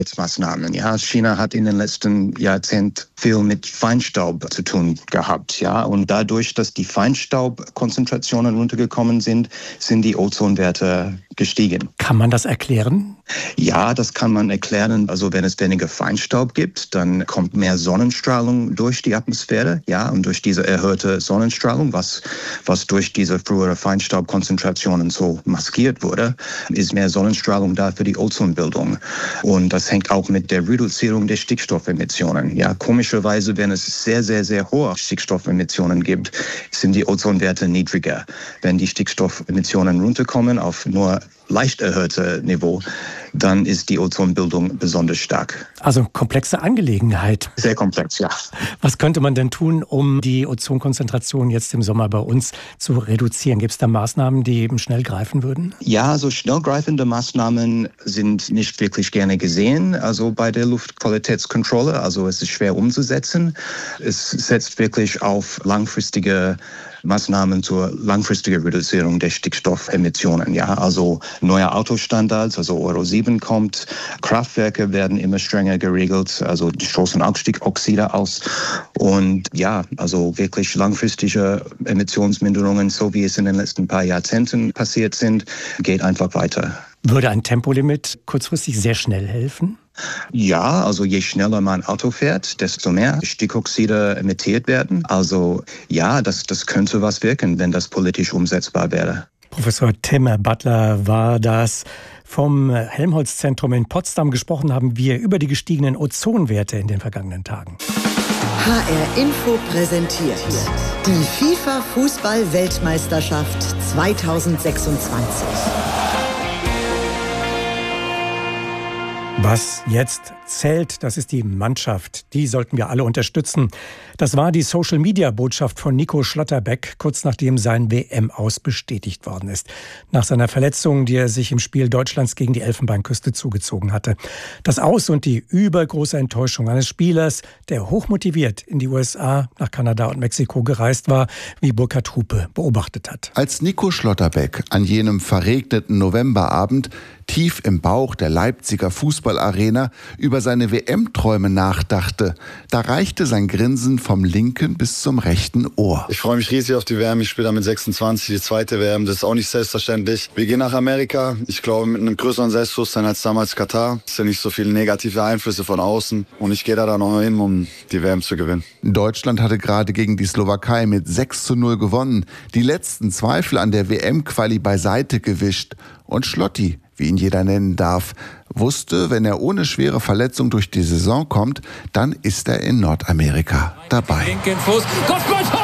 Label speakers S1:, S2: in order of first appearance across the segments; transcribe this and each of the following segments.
S1: Maßnahmen. Ja, China hat in den letzten Jahrzehnten viel mit Feinstaub zu tun gehabt. Ja, und dadurch, dass die Feinstaubkonzentrationen runtergekommen sind, sind die Ozonwerte gestiegen.
S2: Kann man das erklären?
S1: Ja, das kann man erklären. Also wenn es weniger Feinstaub gibt, dann kommt mehr Sonnenstrahlung durch die Atmosphäre. Ja, und durch diese erhöhte Sonnenstrahlung, was durch diese frühere Feinstaubkonzentrationen so maskiert wurde, ist mehr Sonnenstrahlung da für die Ozonbildung. Und das hängt auch mit der Reduzierung der Stickstoffemissionen. Ja, komischerweise, wenn es sehr, sehr, sehr hohe Stickstoffemissionen gibt, sind die Ozonwerte niedriger. Wenn die Stickstoffemissionen runterkommen auf nur leicht erhöhte Niveau, dann ist die Ozonbildung besonders stark.
S2: Also komplexe Angelegenheit.
S1: Sehr komplex, ja.
S2: Was könnte man denn tun, um die Ozonkonzentration jetzt im Sommer bei uns zu reduzieren? Gibt es da Maßnahmen, die eben schnell greifen würden?
S1: Ja, so schnell greifende Maßnahmen sind nicht wirklich gerne gesehen, also bei der Luftqualitätskontrolle. Also es ist schwer umzusetzen. Es setzt wirklich auf langfristige Maßnahmen zur langfristigen Reduzierung der Stickstoffemissionen. Ja, also neue Autostandards, also Euro 7 kommt, Kraftwerke werden immer strenger geregelt, also die stoßen auch Stickoxide aus. Und ja, also wirklich langfristige Emissionsminderungen, so wie es in den letzten paar Jahrzehnten passiert sind, geht einfach weiter.
S2: Würde ein Tempolimit kurzfristig sehr schnell helfen?
S1: Ja, also je schneller man Auto fährt, desto mehr Stickoxide emittiert werden. Also ja, das könnte was wirken, wenn das politisch umsetzbar wäre.
S2: Professor Tim Butler war das. Vom Helmholtz-Zentrum in Potsdam gesprochen haben wir über die gestiegenen Ozonwerte in den vergangenen Tagen.
S3: HR Info präsentiert die FIFA-Fußball-Weltmeisterschaft 2026.
S2: Was jetzt zählt, das ist die Mannschaft. Die sollten wir alle unterstützen. Das war die Social-Media-Botschaft von Nico Schlotterbeck, kurz nachdem sein WM-Aus bestätigt worden ist. Nach seiner Verletzung, die er sich im Spiel Deutschlands gegen die Elfenbeinküste zugezogen hatte. Das Aus und die übergroße Enttäuschung eines Spielers, der hochmotiviert in die USA, nach Kanada und Mexiko gereist war, wie Burkhard Hupe beobachtet hat.
S4: Als Nico Schlotterbeck an jenem verregneten Novemberabend tief im Bauch der Leipziger Fußballarena über seine WM-Träume nachdachte, da reichte sein Grinsen vom linken bis zum rechten Ohr.
S5: Ich freue mich riesig auf die WM. Ich spiele da mit 26, die zweite WM. Das ist auch nicht selbstverständlich. Wir gehen nach Amerika. Ich glaube, mit einem größeren Selbstbewusstsein als damals Katar. Es sind nicht so viele negative Einflüsse von außen. Und ich gehe da dann auch hin, um die WM zu gewinnen.
S4: Deutschland hatte gerade gegen die Slowakei mit 6:0 gewonnen. Die letzten Zweifel an der WM-Quali beiseite gewischt. Und Schlotti, wie ihn jeder nennen darf, wusste, wenn er ohne schwere Verletzung durch die Saison kommt, dann ist er in Nordamerika dabei.
S6: Linken Fuß, Kopfballtor!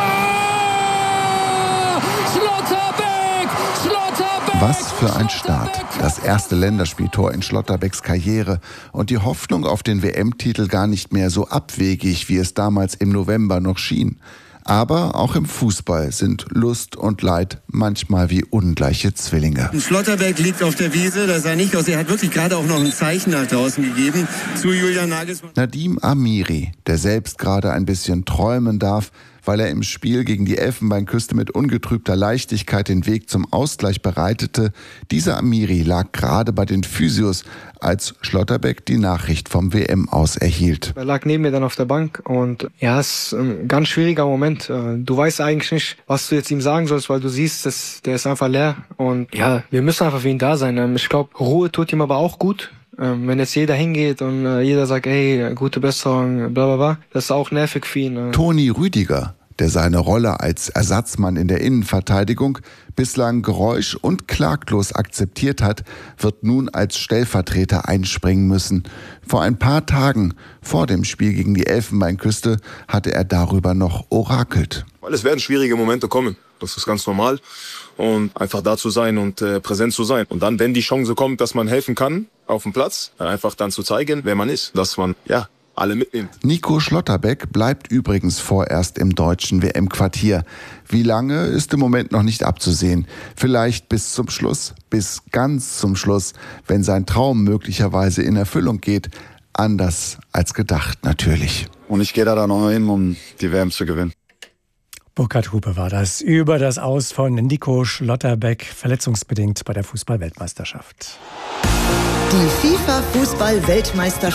S6: Schlotterbeck!
S4: Was für ein Start. Das erste Länderspieltor in Schlotterbecks Karriere und die Hoffnung auf den WM-Titel gar nicht mehr so abwegig, wie es damals im November noch schien. Aber auch im Fußball sind Lust und Leid manchmal wie ungleiche Zwillinge.
S7: Schlotterbeck liegt auf der Wiese, das sah nicht aus. Er hat wirklich gerade auch noch ein Zeichen nach draußen gegeben zu Julian Nagelsmann.
S4: Nadim Amiri, der selbst gerade ein bisschen träumen darf, weil er im Spiel gegen die Elfenbeinküste mit ungetrübter Leichtigkeit den Weg zum Ausgleich bereitete. Dieser Amiri lag gerade bei den Physios, als Schlotterbeck die Nachricht vom WM-Aus erhielt.
S8: Er lag neben mir dann auf der Bank und ja, es ist ein ganz schwieriger Moment. Du weißt eigentlich nicht, was du jetzt ihm sagen sollst, weil du siehst, der ist einfach leer. Und ja, wir müssen einfach für ihn da sein. Ich glaube, Ruhe tut ihm aber auch gut. Wenn jetzt jeder hingeht und jeder sagt, ey, gute Besserung, bla bla bla, das ist auch nervig für ihn.
S4: Toni Rüdiger, der seine Rolle als Ersatzmann in der Innenverteidigung bislang geräusch- und klaglos akzeptiert hat, wird nun als Stellvertreter einspringen müssen. Vor ein paar Tagen, vor dem Spiel gegen die Elfenbeinküste, hatte er darüber noch orakelt.
S9: Weil es werden schwierige Momente kommen. Das ist ganz normal. Und einfach da zu sein und präsent zu sein. Und dann, wenn die Chance kommt, dass man helfen kann auf dem Platz, einfach dann zu zeigen, wer man ist. Dass man, ja, alle mitnimmt.
S4: Nico Schlotterbeck bleibt übrigens vorerst im deutschen WM-Quartier. Wie lange, ist im Moment noch nicht abzusehen. Vielleicht bis zum Schluss, bis ganz zum Schluss, wenn sein Traum möglicherweise in Erfüllung geht. Anders als gedacht natürlich.
S5: Und ich gehe da dann noch hin, um die WM zu gewinnen.
S2: Burkhard Hupe war das über das Aus von Nico Schlotterbeck, verletzungsbedingt bei der Fußball-Weltmeisterschaft.
S3: Die FIFA-Fußball-Weltmeisterschaft